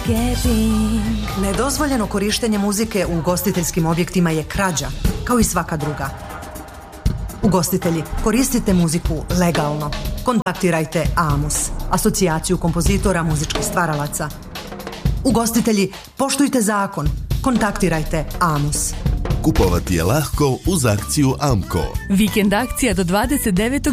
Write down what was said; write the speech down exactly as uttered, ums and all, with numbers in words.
marketing. Nedozvoljeno korištenje muzike u ugostiteljskim objektima je krađa, kao i svaka druga. Ugostitelji, koristite muziku legalno. Kontaktirajte AMUS, Asocijaciju kompozitora muzičkih stvaralaca. Ugostitelji, poštujte zakon. Kontaktirajte AMUS. Kupovati je lahko uz akciju AMCO. Vikend akcija do dvadeset devetog